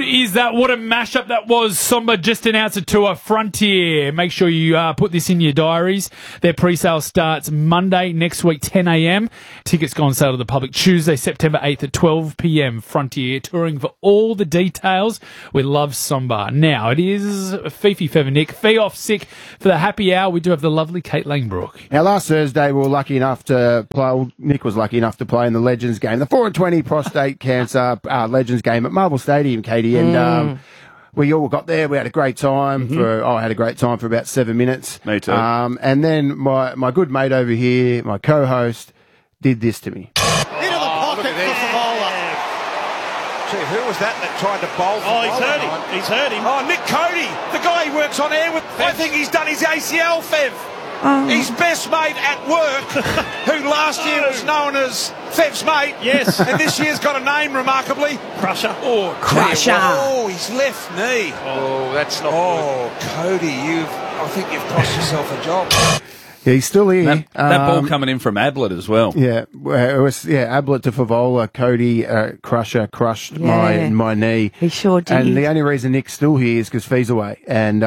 is that? What a mashup that was. Somba just announced a tour, Frontier. Make sure you put this in your diaries. Their pre-sale starts Monday next week, 10 a.m. Tickets go on sale to the public Tuesday, September 8th at 12 p.m. Frontier, touring for all the details. We love Somba. Now, it is Fifi Fevernick. Fee off sick for the happy hour. We do have the lovely Kate Langbrook. Now, last Thursday, we were lucky enough to play, well, Nick was lucky enough to play in the Legends game, the 4-20 prostate cancer Legends game at Marvel Stadium, Katie, and we all got there. We had a great time. I had a great time for about 7 minutes. Me too. And then my good mate over here, my co-host, did this to me. Into the pocket for Favola. Gee, who was that tried to bowl? He's hurt him. He's hurt him. Oh, Nick Cody, the guy he works on air with. I think he's done his ACL, Fev. His best mate at work, who last year was known as Fev's mate. Yes. And this year's got a name, remarkably. Crusher. Oh, Crusher. Oh, his left knee. Oh, that's not good. Cody, I think you've cost yourself a job. Yeah, he's still here. That ball coming in from Ablett as well. Yeah, it was Ablett to Favola. Cody Crusher crushed my knee. He sure did. And the only reason Nick's still here is because Fee's away. And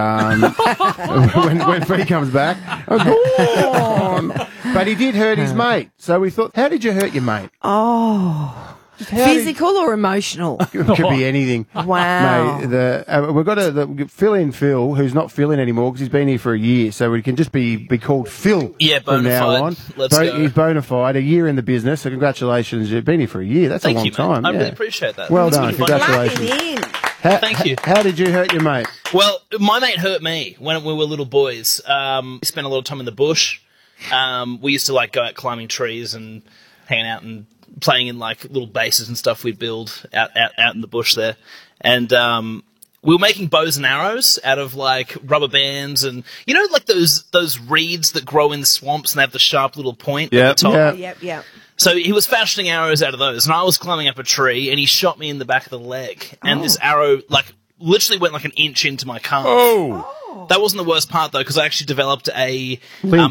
when Fee comes back, I'm gone. But he did hurt his mate. So we thought, how did you hurt your mate? Oh. Physical or emotional? Could be anything. Wow. Mate, we've got to fill in Phil, who's not filling anymore because he's been here for a year, so we can just be called Phil from now on. Let's go. He's bona fide, a year in the business, so congratulations. You've been here for a year. That's a long time. I really appreciate that. Well That's done. been fun. Congratulations. Thank you. How did you hurt your mate? Well, my mate hurt me when we were little boys. We spent a lot of time in the bush. We used to go out climbing trees and hanging out and playing in little bases and stuff we'd build out in the bush there. And we were making bows and arrows out of rubber bands and those reeds that grow in the swamps and they have the sharp little point at the top. Yep. So he was fashioning arrows out of those, and I was climbing up a tree and he shot me in the back of the leg. And this arrow literally went an inch into my calf. Oh. That wasn't the worst part though, because I actually developed a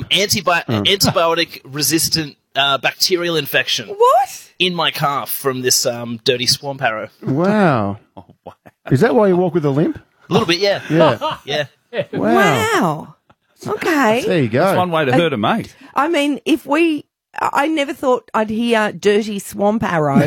antibiotic resistant bacterial infection. What? In my calf from this dirty swamp arrow. Wow. Is that why you walk with a limp? A little bit, yeah. Yeah. Yeah. Wow. Okay. There you go. That's one way to hurt a mate. I mean, I never thought I'd hear dirty swamp arrow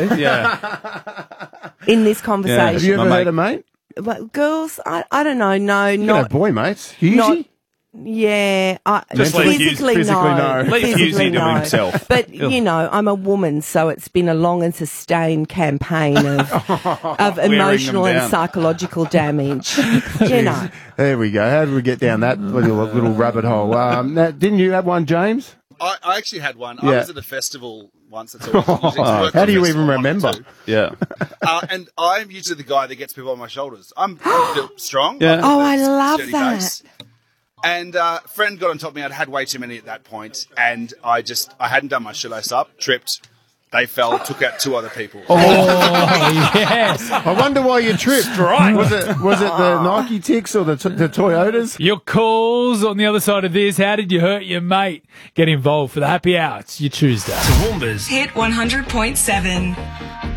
in this conversation. Have you ever hurt a mate? But girls, I don't know. No, You not. got boy mates. Husey? Yeah, Just let physically no. Let Physically Husey do it himself. But I'm a woman, so it's been a long and sustained campaign of emotional and psychological damage. There we go. How did we get down that little rabbit hole? Now, didn't you have one, James? I actually had one. Yeah. I was at a festival once. That's all. How do you even remember? Yeah. And I'm usually the guy that gets people on my shoulders. I'm built strong. Yeah. Oh, I love sturdy that. base. And a friend got on top of me. I'd had way too many at that point, and I hadn't done my shoelace up, tripped. They fell, took out 2 other people. Oh, yes. I wonder why you tripped. Right. Was it the Nike ticks or the Toyotas? Your calls on the other side of this. How did you hurt your mate? Get involved for the happy hour. It's your Tuesday. Hit 100.7.